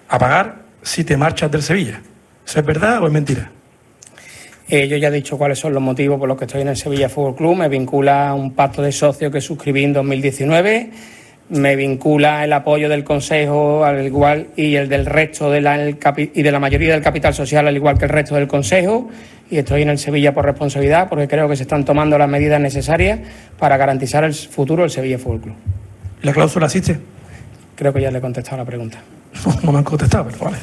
a pagar si te marchas del Sevilla. ¿Eso es verdad o es mentira? Yo ya he dicho cuáles son los motivos por los que estoy en el Sevilla Fútbol Club. Me vincula un pacto de socio que suscribí en 2019. Me vincula el apoyo del Consejo al igual y el del resto de la mayoría del capital social al igual que el resto del Consejo, y estoy en el Sevilla por responsabilidad porque creo que se están tomando las medidas necesarias para garantizar el futuro del Sevilla Fútbol Club. ¿La cláusula existe? Creo que ya le he contestado la pregunta. No me han contestado, pero vale.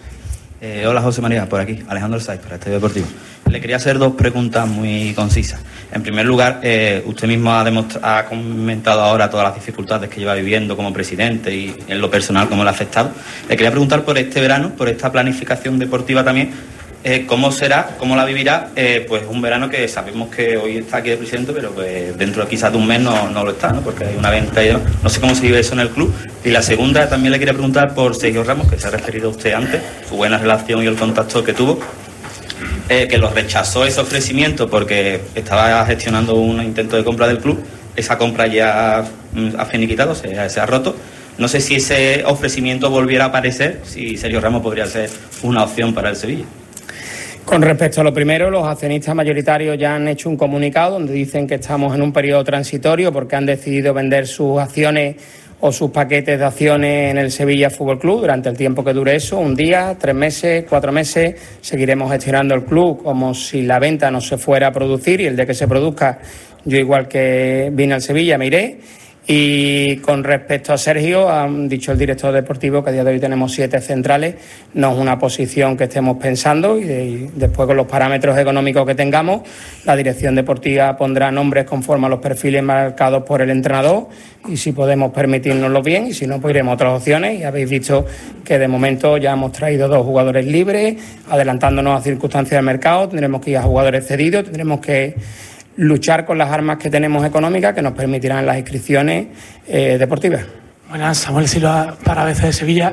Hola José María, por aquí, Alejandro Saiz, para Estadio Deportivo. Le quería hacer dos preguntas muy concisas. En primer lugar, usted mismo ha comentado ahora todas las dificultades que lleva viviendo como presidente y en lo personal cómo le ha afectado. Le quería preguntar por este verano, por esta planificación deportiva también, cómo será, cómo la vivirá, pues un verano que sabemos que hoy está aquí de presidente, pero pues dentro quizás de un mes no lo está, ¿no? Porque hay una venta y demás. No sé cómo se vive eso en el club. Y la segunda, también le quería preguntar por Sergio Ramos, que se ha referido a usted antes, su buena relación y el contacto que tuvo, que lo rechazó ese ofrecimiento porque estaba gestionando un intento de compra del club. Esa compra ya ha finiquitado, se ha roto. No sé si ese ofrecimiento volviera a aparecer, si Sergio Ramos podría ser una opción para el Sevilla. Con respecto a lo primero, los accionistas mayoritarios ya han hecho un comunicado donde dicen que estamos en un periodo transitorio porque han decidido vender sus acciones o sus paquetes de acciones en el Sevilla Fútbol Club durante el tiempo que dure eso, un día, 3 meses, 4 meses. Seguiremos gestionando el club como si la venta no se fuera a producir, y el de que se produzca, yo igual que vine al Sevilla me iré. Y con respecto a Sergio, ha dicho el director deportivo que a día de hoy tenemos 7 centrales. No es una posición que estemos pensando, y después con los parámetros económicos que tengamos, la dirección deportiva pondrá nombres conforme a los perfiles marcados por el entrenador, y si podemos permitirnoslo bien, y si no, pues iremos a otras opciones. Y habéis visto que de momento ya hemos traído 2 jugadores libres, adelantándonos a circunstancias del mercado. Tendremos que ir a jugadores cedidos, tendremos que luchar con las armas que tenemos económicas que nos permitirán las inscripciones deportivas. Buenas, Samuel Silva para ABC de Sevilla.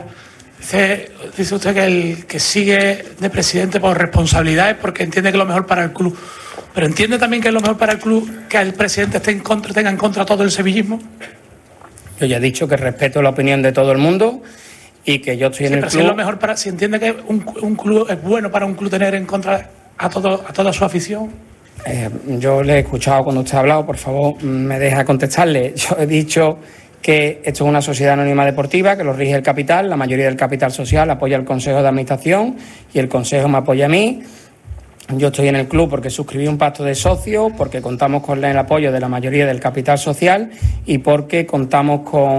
Dice usted que el que sigue de presidente por responsabilidades porque entiende que es lo mejor para el club. Pero entiende también que es lo mejor para el club que el presidente tenga en contra todo el sevillismo. Yo ya he dicho que respeto la opinión de todo el mundo y que yo estoy en el club. Si es lo mejor si entiende que un club es bueno para un club tener en contra a toda su afición. Yo le he escuchado cuando usted ha hablado, por favor, me deja contestarle. Yo he dicho que esto es una sociedad anónima deportiva, que lo rige el capital, la mayoría del capital social apoya al Consejo de Administración y el Consejo me apoya a mí. Yo estoy en el club porque suscribí un pacto de socios, porque contamos con el apoyo de la mayoría del capital social y porque contamos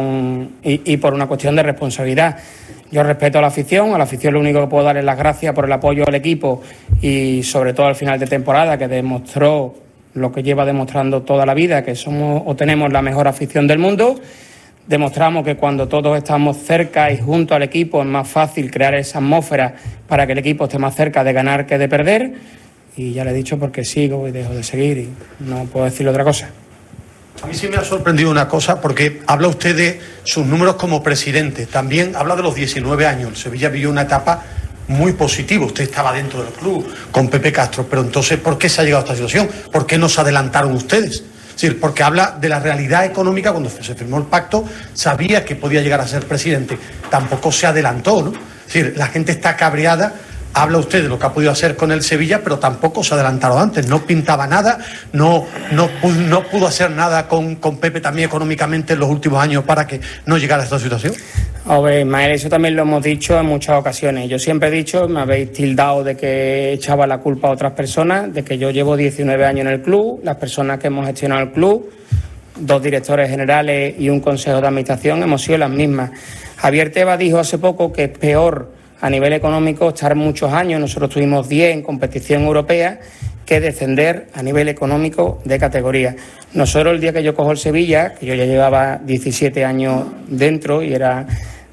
y por una cuestión de responsabilidad. Yo respeto a la afición lo único que puedo dar es las gracias por el apoyo al equipo y sobre todo al final de temporada, que demostró lo que lleva demostrando toda la vida, que somos o tenemos la mejor afición del mundo. Demostramos que cuando todos estamos cerca y junto al equipo es más fácil crear esa atmósfera para que el equipo esté más cerca de ganar que de perder. Y ya le he dicho porque sigo y dejo de seguir y no puedo decirle otra cosa. A mí sí me ha sorprendido una cosa, porque habla usted de sus números como presidente, también habla de los 19 años. El Sevilla vivió una etapa muy positiva, usted estaba dentro del club con Pepe Castro, pero entonces, ¿por qué se ha llegado a esta situación? ¿Por qué no se adelantaron ustedes? Es decir, porque habla de la realidad económica. Cuando se firmó el pacto, sabía que podía llegar a ser presidente, tampoco se adelantó, ¿no? Es decir, la gente está cabreada. Habla usted de lo que ha podido hacer con el Sevilla, pero tampoco se ha adelantado antes. No pintaba nada, no pudo hacer nada con Pepe también económicamente en los últimos años para que no llegara a esta situación. A ver, Ismael, eso también lo hemos dicho en muchas ocasiones. Yo siempre he dicho, me habéis tildado de que echaba la culpa a otras personas, de que yo llevo 19 años en el club, las personas que hemos gestionado el club, 2 directores generales y un consejo de administración, hemos sido las mismas. Javier Tebas dijo hace poco que es peor a nivel económico estar muchos años, nosotros tuvimos 10 en competición europea, que descender a nivel económico de categoría. Nosotros el día que yo cojo el Sevilla, que yo ya llevaba 17 años dentro y era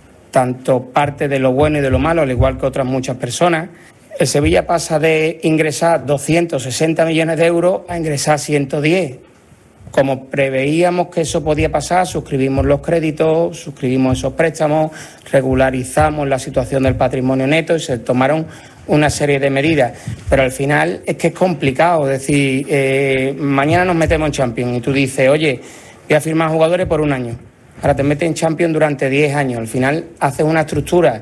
tanto parte de lo bueno y de lo malo, al igual que otras muchas personas, el Sevilla pasa de ingresar 260 millones de euros a ingresar 110. Como preveíamos que eso podía pasar, suscribimos los créditos, suscribimos esos préstamos, regularizamos la situación del patrimonio neto y se tomaron una serie de medidas. Pero al final es que es complicado, es decir, mañana nos metemos en Champions y tú dices, oye, voy a firmar jugadores por 1 año. Ahora te metes en Champions durante 10 años. Al final haces una estructura